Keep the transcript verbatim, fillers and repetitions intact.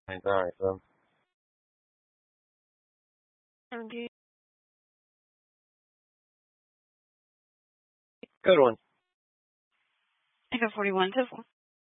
All right. Well, Okay. good one. I got forty-one. So